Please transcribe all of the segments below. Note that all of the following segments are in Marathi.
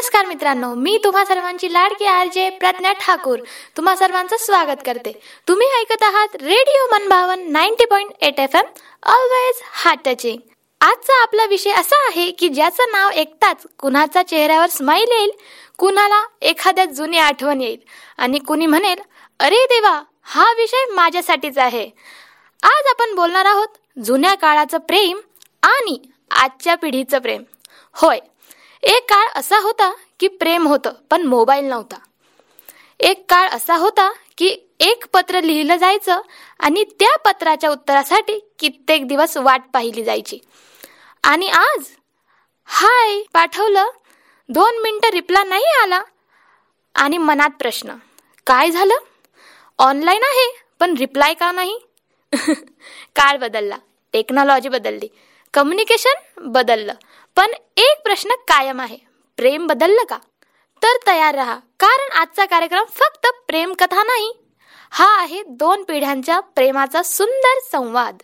नमस्कार मित्रांनो, मी तुम्हा सर्वांची लाडकी आरजे प्रज्ञा ठाकूर तुम्हा सर्वांचं स्वागत करते. तुम्ही ऐकत आहात रेडिओ मनभावन 90.8 FM, ऑलवेज हार्ट टचिंग. आजचा आपला विषय असा आहे की ज्याचं नाव ऐकताच कुणाचा चेहऱ्यावर स्माइल येईल, कुणाला एखाद्या जुनी आठवण येईल आणि कुणी म्हणेल, अरे देवा, हा विषय माझ्यासाठीच आहे. आज आपण बोलणार आहोत जुन्या काळाचं प्रेम आणि आजच्या पिढीचं प्रेम. होय, एक काळ असा होता की प्रेम होतं पण मोबाईल नव्हता. एक काळ असा होता की एक पत्र लिहिलं जायचं आणि त्या पत्राच्या उत्तरासाठी कित्येक दिवस वाट पाहिली जायची. आणि आज हाय पाठवलं, 2 मिनिटं रिप्लाय नाही आला आणि मनात प्रश्न, काय झालं? ऑनलाईन आहे पण रिप्लाय का नाही? काळ बदलला, टेक्नॉलॉजी बदलली, कम्युनिकेशन बदललं, पण एक प्रश्न कायम आहे, प्रेम बदललं का? तर तयार रहा, कारण आजचा कार्यक्रम फक्त प्रेम कथा नाही, हा आहे 2 पिढ्यांच्या प्रेमाचा सुंदर संवाद.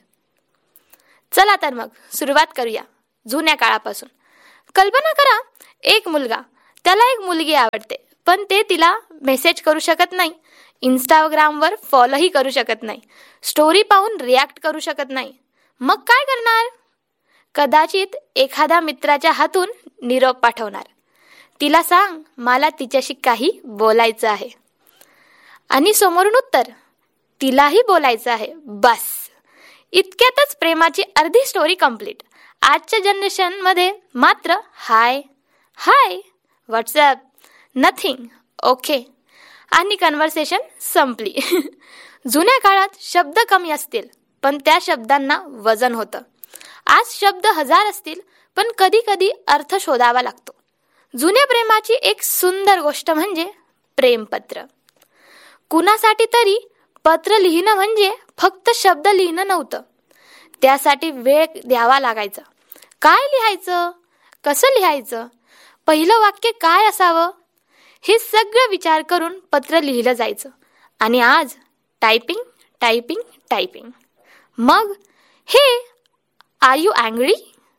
चला तर मग सुरुवात करूया जुन्या काळापासून. कल्पना करा, एक मुलगा, त्याला एक मुलगी आवडते, पण ते तिला मेसेज करू शकत नाही, इंस्टाग्रामवर फॉलोही करू शकत नाही, स्टोरी पाहून रिॲक्ट करू शकत नाही. मग काय करणार? कदाचित एखाद्या मित्राच्या हातून निरोप पाठवणार, तिला सांग मला तिच्याशी काही बोलायचं आहे, आणि समोरून उत्तर, तिलाही बोलायचं आहे. बस, इतक्यातच प्रेमाची अर्धी स्टोरी कंप्लीट. आजच्या जनरेशनमध्ये मात्र हाय हाय, व्हॉट्सॲप, नथिंग, ओके, आणि कन्व्हर्सेशन संपली. जुन्या काळात शब्द कमी असतील पण त्या शब्दांना वजन होतं. आज शब्द 1000 असतील पण कधी कधी अर्थ शोधावा लागतो. जुन्या प्रेमाची एक सुंदर गोष्ट म्हणजे प्रेमपत्र. कुणासाठी तरी पत्र लिहिणं म्हणजे फक्त शब्द लिहिणं नव्हतं, त्यासाठी वेळ द्यावा लागायचा. काय लिहायचं, कसं लिहायचं, पहिलं वाक्य काय असावं, हे सगळं विचार करून पत्र लिहिलं जायचं. आणि आज टायपिंग टायपिंग टायपिंग. मग हे आर यू अँग्री?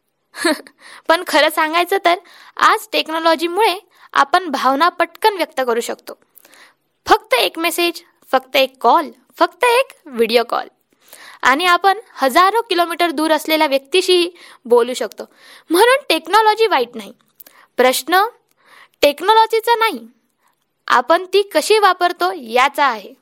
पण खरं सांगायचं तर आज टेक्नॉलॉजीमुळे आपण भावना पटकन व्यक्त करू शकतो. फक्त एक मेसेज, फक्त एक कॉल, फक्त एक व्हिडिओ कॉल, आणि आपण हजारो किलोमीटर दूर असलेल्या व्यक्तीशीही बोलू शकतो. म्हणून टेक्नॉलॉजी वाईट नाही. प्रश्न टेक्नॉलॉजीचा नाही, आपण ती कशी वापरतो याचा आहे.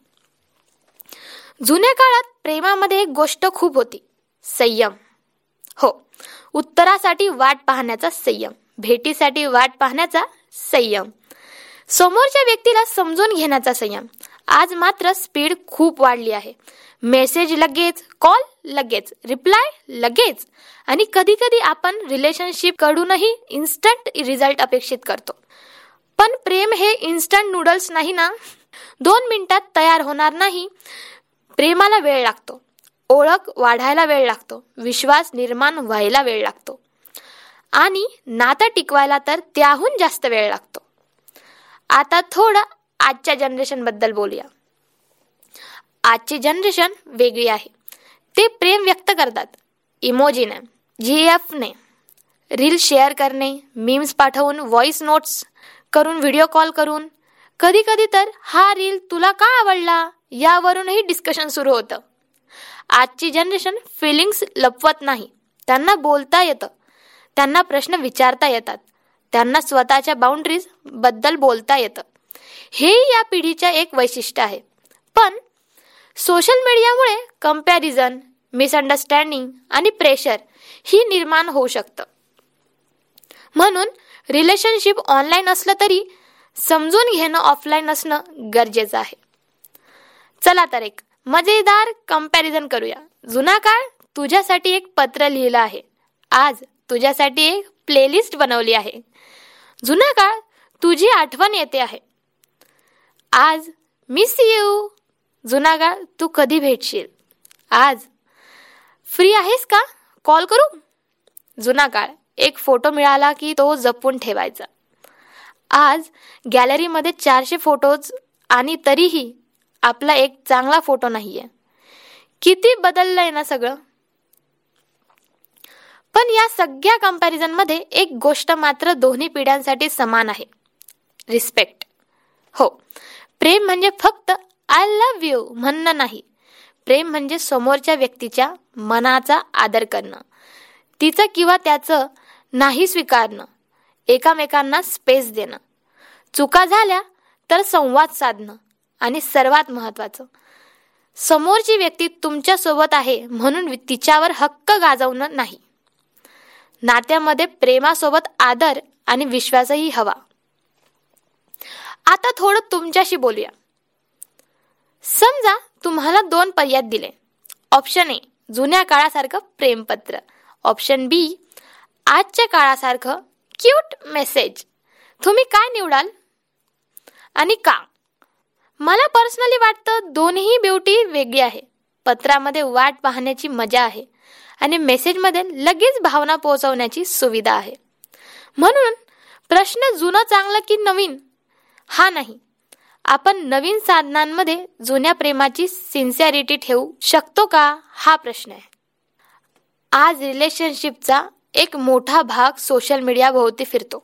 जुन्या काळात प्रेमामध्ये एक गोष्ट खूप होती, संयम. हो, उत्तरासाठी वाट पाहण्याचा संयम, भेटीसाठी वाट पाहण्याचा संयम, समोरच्या व्यक्तीला समजून घेण्याचा संयम. आज मात्र स्पीड खूप वाढली आहे. मेसेज लगेच, कॉल लगेच, रिप्लाय लगेच, आणि कधी कधी आपण रिलेशनशिप कडूनही इन्स्टंट रिझल्ट अपेक्षित करतो. पण प्रेम हे इन्स्टंट नूडल्स नाही ना. 2 मिनिटात तयार होणार नाही. प्रेमाला वेळ लागतो, ओळख वाढायला वेळ लागतो, विश्वास निर्माण व्हायला वेळ लागतो, आणि नातं टिकवायला तर त्याहून जास्त वेळ लागतो. आता थोडं आजच्या जनरेशन बद्दल बोलूया. आजची जनरेशन वेगळी आहे. ते प्रेम व्यक्त करतात इमोजीने, GIF-ने, रील शेअर करणे, मीम्स पाठवून, व्हॉइस नोट्स करून, व्हिडिओ कॉल करून, कधी कधी तर हा रील तुला का आवडला यावरूनही डिस्कशन सुरू होतं. आजची जनरेशन फिलिंग्स लपवत नाही. त्यांना बोलता येतं, त्यांना प्रश्न विचारता येतात, त्यांना स्वतःच्या बाउंड्रीज बद्दल बोलता येतं. हे या पिढीच्या एक वैशिष्ट्य आहे. पण सोशल मीडियामुळे कंपॅरिझन, मिसअंडरस्टँडिंग आणि प्रेशर ही निर्माण होऊ शकतं. म्हणून रिलेशनशिप ऑनलाईन असलं तरी समजून घेणं ऑफलाईन असणं गरजेचं आहे. चला तर एक मजेदार कंपॅरिझन करूया. जुना काळ तुझ्यासाठी एक पत्र लिहिलं आहे, आज तुझ्यासाठी एक प्लेलिस्ट बनवली आहे. जुना काळ तुझी आठवण येते आहे, आज मिस यू. जुना काळ तू कधी भेटशील, आज फ्री आहेस का, कॉल करू. जुना काळ एक फोटो मिळाला की तो जपून ठेवायचा, आज गॅलरीमध्ये 400 फोटोज आणि तरीही आपला एक चांगला फोटो नाहीये. किती बदललंय ना सगळं. पण या सगळ्या कंपॅरिझन मध्ये एक गोष्ट मात्र दोन्ही पिढ्यांसाठी समान आहे, रिस्पेक्ट. हो, प्रेम म्हणजे फक्त आय लव्ह यू म्हणणं नाही. प्रेम म्हणजे समोरच्या व्यक्तीच्या मनाचा आदर करणं, तिचं किंवा त्याचं नाही स्वीकारणं, एकमेकांना स्पेस देणं, चुका झाल्या तर संवाद साधणं आणि सर्वात महत्त्वाचं, समोरची व्यक्ती तुमच्यासोबत आहे म्हणून तिच्यावर हक्क गाजवणं नाही. नात्यामध्ये प्रेमासोबत आदर आणि विश्वासही हवा. आता थोडं तुमच्याशी बोलूया. समजा तुम्हाला 2 पर्याय दिले. ऑप्शन ए, जुन्या काळासारखं प्रेमपत्र. ऑप्शन बी, आजच्या काळासारखं क्यूट मेसेज. तुम्ही काय निवडाल आणि का? मला पर्सनली वाटतं दोन्ही ब्युटी वेगळी आहे. पत्रामध्ये वाट पाहण्याची मजा आहे आणि मेसेजमध्ये लगेच भावना पोहोचवण्याची सुविधा आहे. म्हणून प्रश्न जुनं चांगलं की नवीन हा नाही. आपण नवीन साधनांमध्ये जुन्या प्रेमाची सिन्सिअरिटी ठेवू शकतो का हा प्रश्न आहे. आज रिलेशनशिपचा एक मोठा भाग सोशल मीडिया भोवती फिरतो.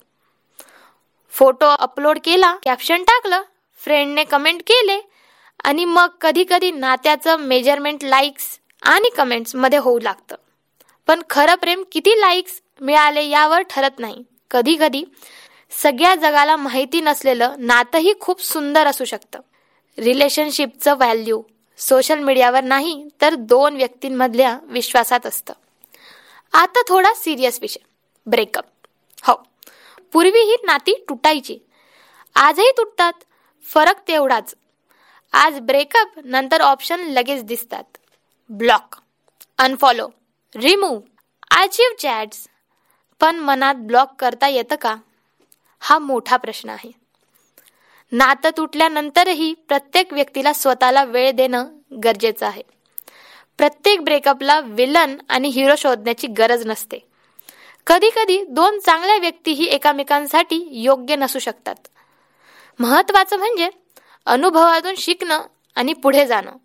फोटो अपलोड केला, कॅप्शन टाकलं, फ्रेंडने कमेंट केले आणि मग कधी कधी नात्याचं मेजरमेंट लाईक्स आणि कमेंट्स मध्ये होऊ लागतं. पण खरं प्रेम किती लाईक्स मिळाले यावर ठरत नाही. कधी कधी सगळ्या जगाला माहिती नसलेलं नातंही खूप सुंदर असू शकतं. रिलेशनशिपचं व्हॅल्यू सोशल मीडियावर नाही तर 2 व्यक्तींमधल्या विश्वासात असतं. आता थोडा सिरियस विषय, ब्रेकअप. हो, पूर्वी ही नाती तुटायची, आजही तुटतात. फरक तेवढाच, आज ब्रेकअप नंतर ऑप्शन लगेच दिसतात. Block, unfollow, remove, आर्चिव्ह chats. पण मनात ब्लॉक करता येतं का हा मोठा प्रश्न आहे. नातं तुटल्यानंतरही प्रत्येक व्यक्तीला स्वतःला वेळ देणं गरजेचं आहे. प्रत्येक ब्रेकअपला विलन आणि हिरो शोधण्याची गरज नसते. कधी कधी 2 चांगल्या व्यक्तीही एकमेकांसाठी योग्य नसू शकतात. महत्वाचं म्हणजे अनुभवातून शिकणं आणि पुढे जाणं.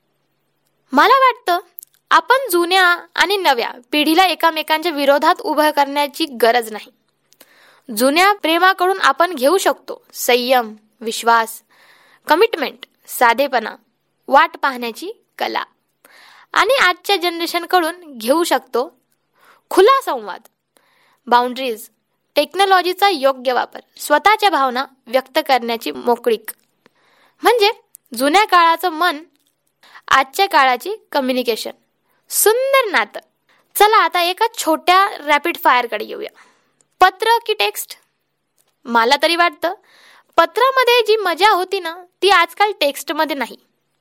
मला वाटतं आपण जुन्या आणि नव्या पिढीला एकमेकांच्या विरोधात उभं करण्याची गरज नाही. जुन्या प्रेमाकडून आपण घेऊ शकतो संयम, विश्वास, कमिटमेंट, साधेपणा, वाट पाहण्याची कला. आणि आजच्या जनरेशनकडून घेऊ शकतो खुला संवाद, बाउंड्रीज, टेक्नॉलॉजीचा योग्य वापर, स्वतःच्या भावना व्यक्त करण्याची मोकळीक. म्हणजे जुन्या काळाचं मन, आजच्या काळाची कम्युनिकेशन. सुंदर नातं. चला आता एका छोट्या रॅपिड फायरकडे येऊया. पत्र की टेक्स्ट? मला तरी वाटतं पत्रामध्ये जी मजा होती ना ती आजकाल टेक्स्टमध्ये नाही.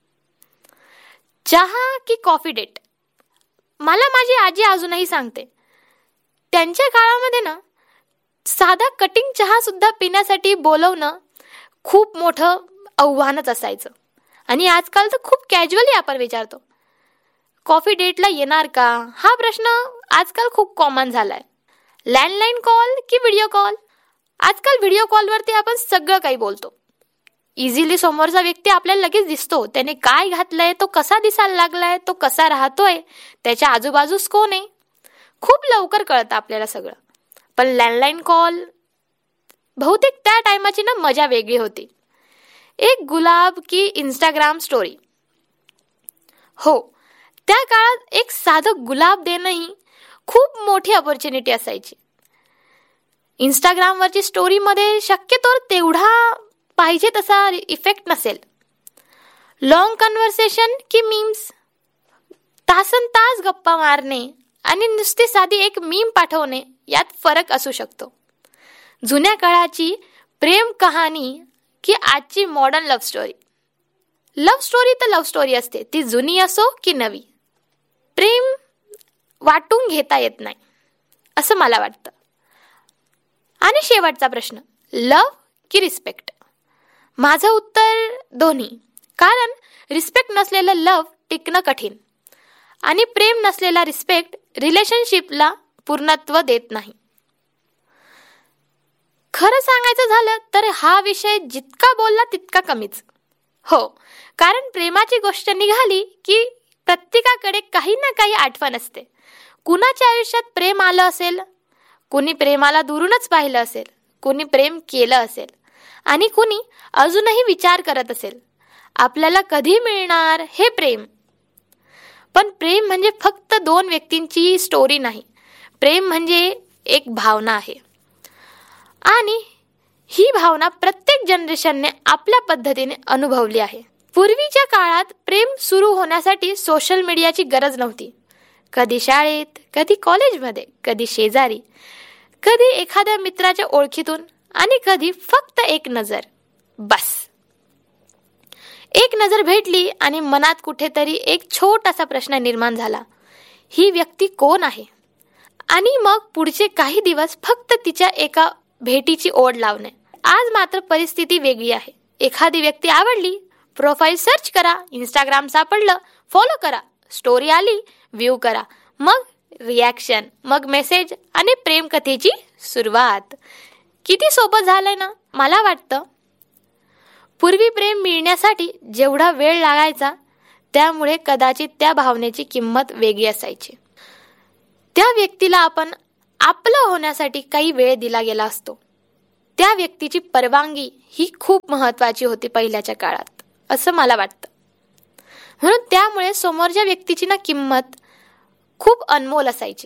चहा की कॉफी डेट? मला माझी आजी अजूनही सांगते, त्यांच्या काळामध्ये ना साधा कटिंग चहा सुद्धा पिण्यासाठी बोलवणं खूप मोठं आव्हानच असायचं. आणि आजकाल तर खूप कॅज्युअली आपण विचारतो, कॉफी डेटला येणार का हा प्रश्न आजकाल खूप कॉमन झालाय. लँडलाईन कॉल की व्हिडिओ कॉल? आजकाल व्हिडिओ कॉलवरती आपण सगळं काही बोलतो. इझिली समोरचा व्यक्ती आपल्याला लगेच दिसतो, त्याने काय घातलंय, तो कसा दिसायला लागलाय, तो कसा राहतोय, त्याच्या आजूबाजूस कोण आहे, खूप लवकर कळतं आपल्याला सगळं. पण लँडलाईन कॉल बहुतेक त्या टायमाची ना मजा वेगळी होती. एक गुलाब की इंस्टाग्राम स्टोरी? हो, त्या काळात एक साधं गुलाब देणंही खूप मोठी अपॉर्च्युनिटी असायची. इंस्टाग्रामवरची स्टोरीमध्ये शक्यतो तेवढा पाहिजे तसा इफेक्ट नसेल. लॉंग कन्व्हर्सेशन की मीम्स? तासन तास गप्पा मारणे आणि नुसती साधी एक मीम पाठवणे यात फरक असू शकतो. जुन्या काळाची प्रेम कहाणी की आजची modern love story? Love story तर लव्ह स्टोरी असते, ती जुनी असो की नवी. प्रेम वाटून घेता येत नाही असं मला वाटतं. आणि शेवटचा प्रश्न, लव्ह की रिस्पेक्ट? माझं उत्तर दोन्ही. कारण रिस्पेक्ट नसलेलं लव्ह टिकणं कठीण आणि प्रेम नसलेला रिस्पेक्ट रिलेशनशिपला पूर्णत्व देत नाही. खरं सांगायचं झालं तर हा विषय जितका बोलला तितका कमीच. हो, कारण प्रेमाची गोष्ट निघाली की प्रत्येकाकडे काही ना काही आठवण असते. कुणाच्या आयुष्यात प्रेम आलं असेल, कुणी प्रेमाला दुरूनच पाहिलं असेल, कुणी प्रेम केलं असेल आणि कुणी अजूनही विचार करत असेल, आपल्याला कधी मिळणार हे प्रेम. पण प्रेम म्हणजे फक्त दोन व्यक्तींची स्टोरी नाही. प्रेम म्हणजे एक भावना आहे, आणि ही भावना प्रत्येक जनरेशनने आपल्या पद्धतीने अनुभवली आहे. पूर्वीच्या काळात प्रेम सुरू होण्यासाठी सोशल मीडियाची गरज नव्हती. कधी शाळेत, कधी कॉलेजमध्ये, कधी शेजारी, कधी एखाद्या मित्राच्या ओळखीतून, आणि कधी फक्त एक नजर. बस एक नजर भेटली आणि मनात कुठेतरी एक छोटासा प्रश्न निर्माण झाला, ही व्यक्ती कोण आहे? आणि मग पुढचे काही दिवस फक्त तिच्या एका भेटीची ओढ लावणे. आज मात्र परिस्थिती वेगळी आहे. एखादी व्यक्ती आवडली, प्रोफाईल सर्च करा, इंस्टाग्राम सापडलं, फॉलो करा, स्टोरी आली, व्ह्यू करा, मग रिॲक्शन, मग मेसेज आणि प्रेमकथेची सुरुवात. किती सोपं झालंय ना. मला वाटतं पूर्वी प्रेम मिळण्यासाठी जेवढा वेळ लागायचा, त्यामुळे कदाचित त्या भावनेची किंमत वेगळी असायची. त्या व्यक्तीला आपण आपलं होण्यासाठी काही वेळ दिला गेला असतो. त्या व्यक्तीची परवानगी ही खूप महत्त्वाची होती पहिल्याच्या काळात, असं मला वाटतं. म्हणून त्यामुळे समोरच्या व्यक्तीची ना किंमत खूप अनमोल असायची.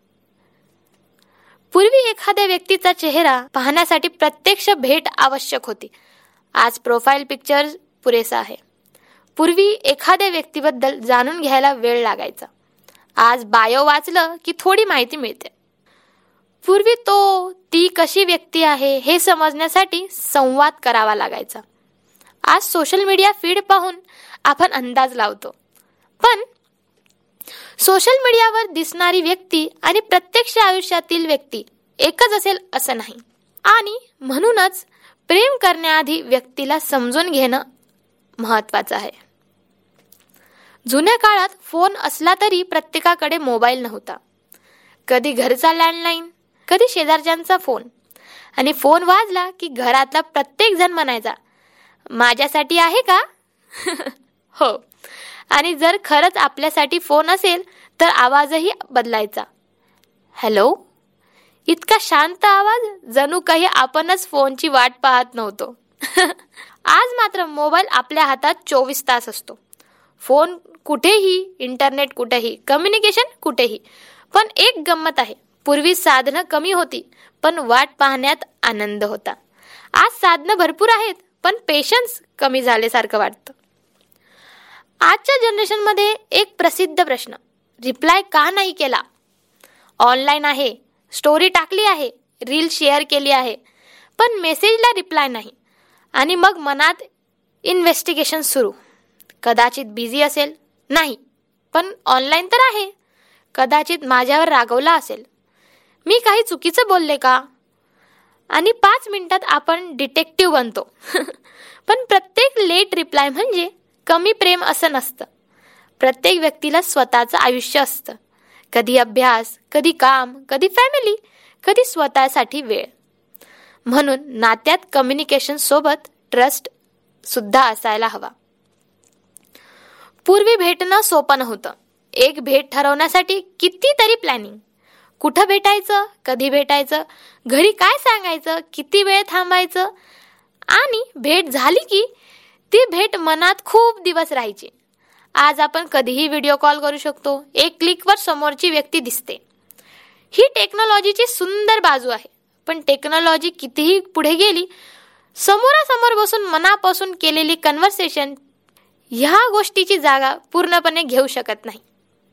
पूर्वी एखाद्या व्यक्तीचा चेहरा पाहण्यासाठी प्रत्यक्ष भेट आवश्यक होती. आज प्रोफाईल पिक्चर पुरेसा आहे. पूर्वी एखाद्या व्यक्तीबद्दल जाणून घ्यायला वेळ लागायचा. आज बायो वाचलं की थोडी माहिती मिळते. पूर्वी ती कशी व्यक्ती आहे हे समजण्यासाठी संवाद करावा लागायचा. आज सोशल मीडिया फीड पाहून आपण अंदाज लावतो. पण सोशल मीडियावर दिसणारी व्यक्ती आणि प्रत्यक्ष आयुष्यातील व्यक्ती एकच असेल असं नाही. आणि म्हणूनच प्रेम करण्याआधी व्यक्तीला समजून घेणं महत्त्वाचं आहे. जुन्या काळात फोन असला तरी प्रत्येकाकडे मोबाईल नव्हता. कधी घरचा लँडलाईन, कधी शेजारच्यांचा फोन, आणि फोन वाजला की घरातला प्रत्येक जण म्हणायचा, माझ्यासाठी आहे का? हो. आणि जर खरंच आपल्यासाठी फोन असेल तर आवाजही बदलायचा. हॅलो. इतका शांत आवाज, जणू काही आपणच फोनची वाट पाहत नव्हतो. आज मात्र मोबाईल आपल्या हातात 24 तास असतो. फोन कुठेही, इंटरनेट कुठेही, कम्युनिकेशन कुठेही. पण एक गंमत आहे, पूर्वी साधनं कमी होती पण वाट पाहण्यात आनंद होता. आज साधनं भरपूर आहेत पण पेशन्स कमी झाल्यासारखं वाटतं. आजच्या जनरेशनमध्ये एक प्रसिद्ध प्रश्न, रिप्लाय का नाही केला? ऑनलाईन आहे, स्टोरी टाकली आहे, रील शेअर केली आहे, पण मेसेजला रिप्लाय नाही. आणि मग मनात इन्व्हेस्टिगेशन सुरू. कदाचित बिझी असेल, नाही पण ऑनलाईन तर आहे. कदाचित माझ्यावर रागवला असेल, मी काही चुकीचं बोलले का? आणि 5 मिनिटात आपण डिटेक्टिव्ह बनतो. पण प्रत्येक लेट रिप्लाय म्हणजे कमी प्रेम असं नसतं. प्रत्येक व्यक्तीला स्वतःचं आयुष्य असतं. कधी अभ्यास, कधी काम, कधी फॅमिली, कधी स्वतःसाठी वेळ. म्हणून नात्यात कम्युनिकेशन सोबत ट्रस्ट सुद्धा असायला हवा. पूर्वी भेटणं सोपं नव्हतं. एक भेट ठरवण्यासाठी कितीतरी प्लॅनिंग. कुठं भेटायचं, कधी भेटायचं, घरी काय सांगायचं, किती वेळ थांबायचं. आणि भेट झाली की ती भेट मनात खूप दिवस राहायची. आज आपण कधीही व्हिडिओ कॉल करू शकतो. एक क्लिकवर समोरची व्यक्ती दिसते. ही टेक्नॉलॉजीची सुंदर बाजू आहे. पण टेक्नॉलॉजी कितीही पुढे गेली, समोरासमोर बसून मनापासून केलेली कन्व्हर्सेशन ह्या गोष्टीची जागा पूर्णपणे घेऊ शकत नाही.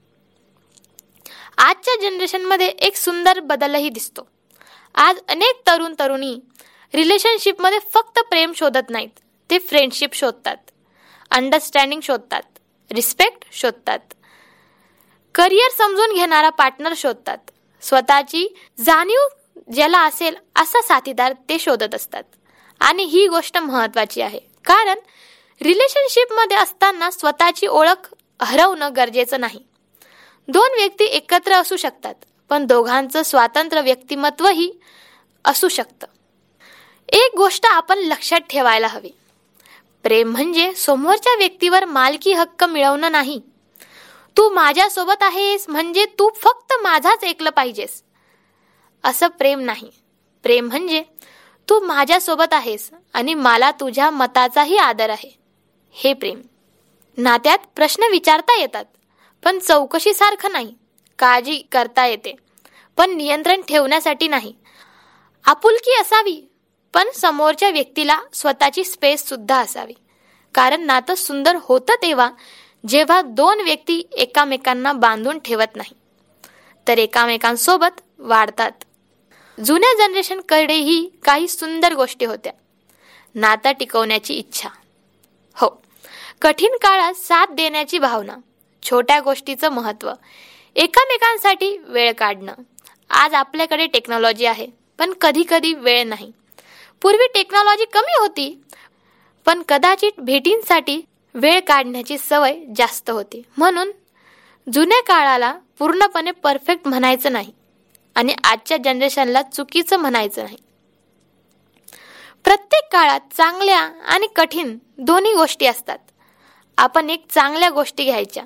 आजच्या जनरेशनमध्ये एक सुंदर बदलही दिसतो. आज अनेक तरुण तरुणी रिलेशनशिपमध्ये फक्त प्रेम शोधत नाहीत, ते फ्रेंडशिप शोधतात, अंडरस्टँडिंग शोधतात, रिस्पेक्ट शोधतात, करिअर समजून घेणारा पार्टनर शोधतात, स्वतःची जाणीव ज्याला असेल असा साथीदार ते शोधत असतात. आणि ही गोष्ट महत्त्वाची आहे, कारण रिलेशनशिपमध्ये असताना स्वतःची ओळख हरवणं गरजेचं नाही. 2 व्यक्ती एकत्र असू शकतात, पण दोघांचं स्वतंत्र व्यक्तिमत्वही असू शकतं. एक गोष्ट आपण लक्षात ठेवायला हवी, प्रेम म्हणजे समोरच्या व्यक्तीवर मालकी हक्क मिळवणं नाही. तू माझ्यासोबत आहेस म्हणजे तू फक्त माझाच ऐकलं पाहिजेस, असं प्रेम नाही. प्रेम म्हणजे तू माझ्यासोबत आहेस आणि मला तुझ्या मताचाही आदर आहे. हे प्रेम. नात्यात प्रश्न विचारता येतात, पण चौकशीसारखं नाही. काळजी करता येते, पण नियंत्रण ठेवण्यासाठी नाही. आपुलकी असावी, पण समोरच्या व्यक्तीला स्वतःची स्पेस सुद्धा असावी. कारण नातं सुंदर होतं तेव्हा जेव्हा दोन व्यक्ती एकामेकांना बांधून ठेवत नाही, तर एकामेकांसोबत वाढतात. जुन्या जनरेशनकडेही काही सुंदर गोष्टी होत्या. नातं टिकवण्याची इच्छा, हो, कठीण काळात साथ देण्याची भावना, छोट्या गोष्टीचं महत्त्व, एकामेकांसाठी वेळ काढणं. आज आपल्याकडे टेक्नॉलॉजी आहे, पण कधी कधी वेळ नाही. पूर्वी टेक्नॉलॉजी कमी होती, पण कदाचित भेटींसाठी वेळ काढण्याची सवय जास्त होती. म्हणून जुन्या काळाला पूर्णपणे परफेक्ट म्हणायचं नाही आणि आजच्या जनरेशनला चुकीचं म्हणायचं नाही. प्रत्येक काळात चांगल्या आणि कठीण दोन्ही गोष्टी असतात. आपण एक चांगल्या गोष्टी घ्यायच्या.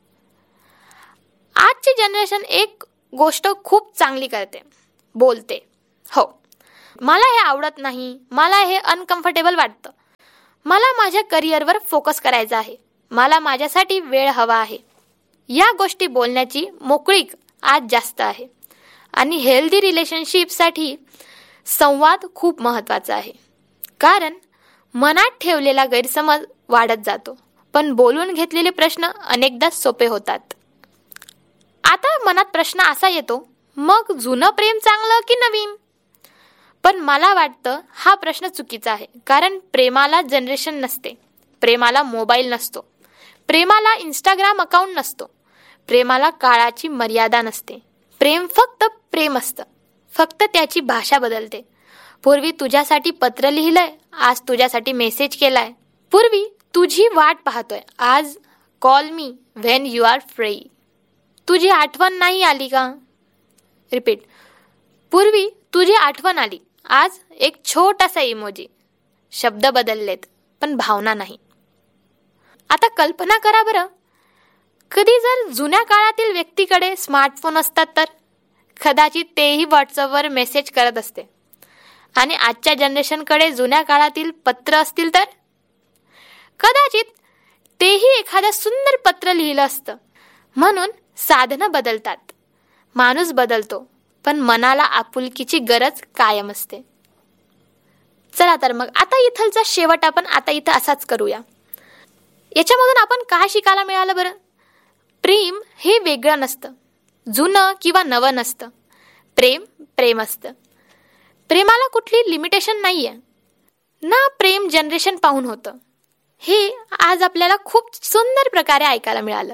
आजची जनरेशन एक गोष्ट खूप चांगली करते, बोलते, हो, मला हे आवडत नाही, मला हे अनकम्फर्टेबल वाटतं, मला माझ्या करिअरवर फोकस करायचा आहे, मला माझ्यासाठी वेळ हवा आहे. या गोष्टी बोलण्याची मोकळीक आज जास्त आहे. आणि हेल्दी रिलेशनशिपसाठी संवाद खूप महत्त्वाचा आहे. कारण मनात ठेवलेला गैरसमज वाढत जातो, पण बोलून घेतलेले प्रश्न अनेकदा सोपे होतात. आता मनात प्रश्न असा येतो, मग जुनं प्रेम चांगलं की नवीन? पण मला वाटतं हा प्रश्न चुकीचा आहे. कारण प्रेमाला जनरेशन नसते, प्रेमाला मोबाईल नसतो, प्रेमाला इंस्टाग्राम अकाउंट नसतो, प्रेमाला काळाची मर्यादा नसते. प्रेम फक्त प्रेम असतं, फक्त त्याची भाषा बदलते. पूर्वी तुझ्यासाठी पत्र लिहिलंय, आज तुझ्यासाठी मेसेज केलाय. पूर्वी तुझी वाट पाहतोय, आज call me when you R free. तुझी आठवण नाही आली का? रिपीट. पूर्वी तुझी आठवण आली, आज एक छोटासा इमोजी. शब्द बदललेत, पण भावना नाही. आता कल्पना करा बरं, कधी जर जुन्या काळातील व्यक्तीकडे स्मार्टफोन असतात तर कदाचित तेही व्हॉट्सअपवर मेसेज करत असते. आणि आजच्या जनरेशनकडे जुन्या काळातील पत्र असतील तर कदाचित तेही एखाद्या सुंदर पत्र लिहिलं असतं. म्हणून साधनं बदलतात, माणूस बदलतो, पण मनाला आपुलकीची गरज कायम असते. चला तर मग आता इथलचा शेवट आपण आता इथं असाच करूया. याच्यामधून आपण काय शिकायला मिळालं बरं? प्रेम हे वेगळं नसतं, जुनं किंवा नवं नसतं. प्रेम प्रेम असतं. प्रेमाला कुठली लिमिटेशन नाहीये ना. प्रेम जनरेशन पाहून होतं. हे आज आपल्याला खूप सुंदर प्रकारे ऐकायला मिळालं.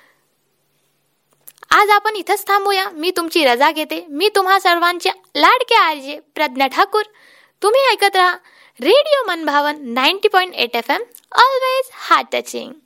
आज आपण इथंच थांबूया. मी तुमची रजा घेते. मी तुम्हा सर्वांचे लाडके आरजे प्रज्ञा ठाकूर. तुम्ही ऐकत राहा रेडिओ मनभावन 90.8 FM, ऑलवेज हार्ट टचिंग.